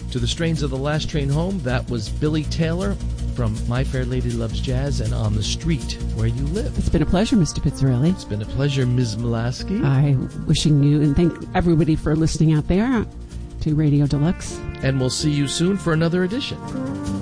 To the strains of The Last Train Home, that was Billy Taylor from My Fair Lady Loves Jazz and On the Street Where You Live. It's been a pleasure, Mr. Pizzarelli. It's been a pleasure, Ms. Mulaski. I'm wishing you, and thank everybody for listening out there to Radio Deluxe. And we'll see you soon for another edition.